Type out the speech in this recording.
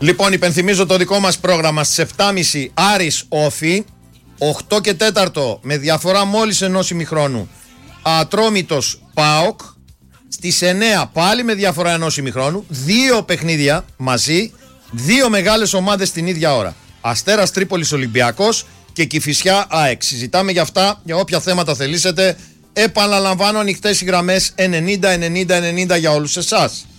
Λοιπόν, υπενθυμίζω το δικό μας πρόγραμμα στις 7.30 Άρης Όφη, 8 και 4 με διαφορά μόλις ενός ημιχρόνου Ατρόμητος ΠΑΟΚ, στις 9 πάλι με διαφορά ενός ημιχρόνου, 2 παιχνίδια μαζί, 2 μεγάλες ομάδες την ίδια ώρα. Αστέρας Τρίπολης Ολυμπιακός και Κηφισιά ΑΕΚ. Συζητάμε για αυτά, για όποια θέματα θελήσετε. Επαναλαμβάνω, ανοιχτές οι γραμμές 90-90-90 για όλους εσάς.